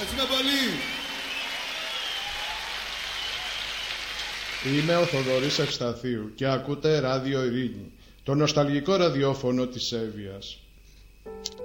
Ευχαριστούμε πολύ. Είμαι ο Θοδωρής Ευσταθίου και ακούτε Ράδιο Ειρήνη, το νοσταλγικό ραδιόφωνο της Εύβοιας.